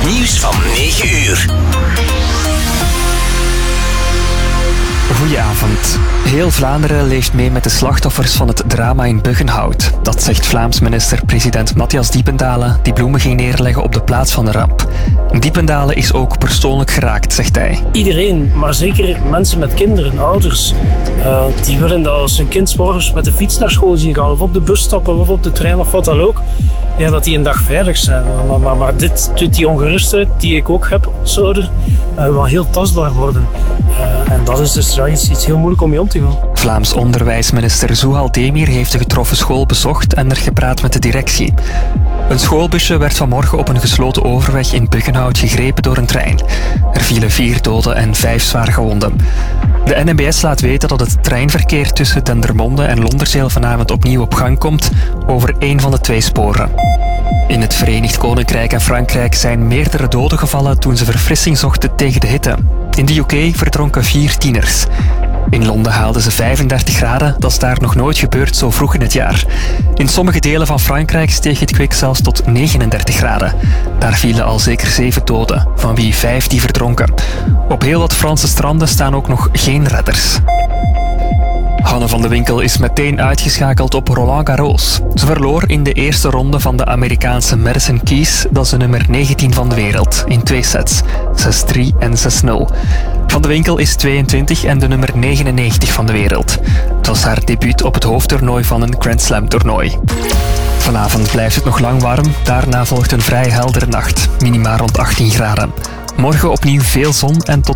Nieuws van 9 uur. Goedenavond. Heel Vlaanderen leeft mee met de slachtoffers van het drama in Buggenhout. Dat zegt Vlaams minister-president Matthias Diependalen, die bloemen ging neerleggen op de plaats van de ramp. Diependalen is ook persoonlijk geraakt, zegt hij. Iedereen, maar zeker mensen met kinderen, ouders, die willen dat als hun kind 's morgens met de fiets naar school zien gaan, of op de bus stappen, of op de trein, of wat dan ook, ja, dat die een dag veilig zijn. Maar dit doet die ongerustheid, die ik ook heb als ouder, wel heel tastbaar worden. En dat is dus iets heel moeilijk om mee om te gaan. Vlaams onderwijsminister Zouhal Demir heeft de getroffen school bezocht en er gepraat met de directie. Een schoolbusje werd vanmorgen op een gesloten overweg in Buggenhout gegrepen door een trein. Er vielen 4 doden en 5 zwaar gewonden. De NMBS laat weten dat het treinverkeer tussen Dendermonde en Londerzeel vanavond opnieuw op gang komt over 1 van de 2 sporen. In het Verenigd Koninkrijk en Frankrijk zijn meerdere doden gevallen toen ze verfrissing zochten tegen de hitte. In de UK verdronken 4 tieners. In Londen haalden ze 35 graden, dat is daar nog nooit gebeurd zo vroeg in het jaar. In sommige delen van Frankrijk steeg het kwik zelfs tot 39 graden. Daar vielen al zeker 7 doden, van wie 5 die verdronken. Op heel wat Franse stranden staan ook nog geen redders. Hanne van de Winkel is meteen uitgeschakeld op Roland Garros. Ze verloor in de eerste ronde van de Amerikaanse Madison Keys, dat is de nummer 19 van de wereld, in 2 sets, 6-3 en 6-0. Van de Winkel is 22 en de nummer 99 van de wereld. Het was haar debuut op het hoofdtoernooi van een Grand Slam toernooi. Vanavond blijft het nog lang warm, daarna volgt een vrij heldere nacht, minima rond 18 graden. Morgen opnieuw veel zon en tot